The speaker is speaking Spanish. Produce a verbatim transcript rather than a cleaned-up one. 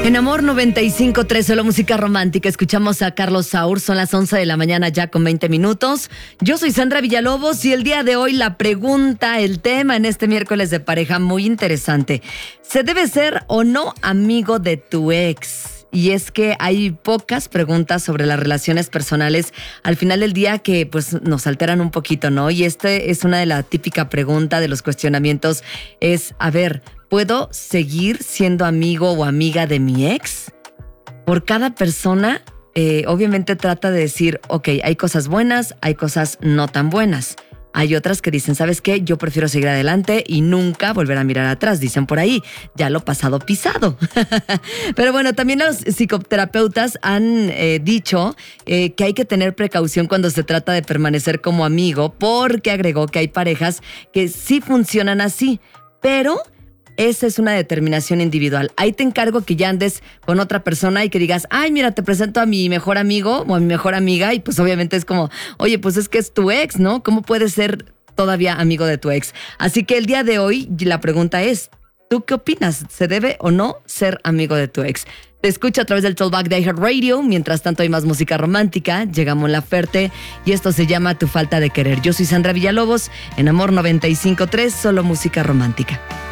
En Amor noventa y cinco punto tres, solo música romántica. Escuchamos a Carlos Saúl, son las once de la mañana ya con veinte minutos. Yo soy Sandra Villalobos y el día de hoy la pregunta, el tema en este miércoles de pareja muy interesante. ¿Se debe ser o no amigo de tu ex? Y es que hay pocas preguntas sobre las relaciones personales al final del día que pues nos alteran un poquito, ¿no? Y este es una de la típica pregunta de los cuestionamientos, es, a ver, ¿puedo seguir siendo amigo o amiga de mi ex? Por cada persona, eh, obviamente trata de decir, ok, hay cosas buenas, hay cosas no tan buenas. Hay otras que dicen, ¿sabes qué? Yo prefiero seguir adelante y nunca volver a mirar atrás. Dicen por ahí, ya lo pasado pisado. Pero bueno, también los psicoterapeutas han eh, dicho eh, que hay que tener precaución cuando se trata de permanecer como amigo, porque agregó que hay parejas que sí funcionan así, pero esa es una determinación individual. Ahí te encargo que ya andes con otra persona y que digas, ay, mira, te presento a mi mejor amigo o a mi mejor amiga. Y pues obviamente es como, oye, pues es que es tu ex, ¿no? ¿Cómo puedes ser todavía amigo de tu ex? Así que el día de hoy la pregunta es, ¿tú qué opinas? ¿Se debe o no ser amigo de tu ex? Te escucho a través del Talkback de iHeartRadio. Mientras tanto hay más música romántica. Llega Mon Laferte y esto se llama Tu Falta de Querer. Yo soy Sandra Villalobos en Amor noventa y cinco punto tres, solo música romántica.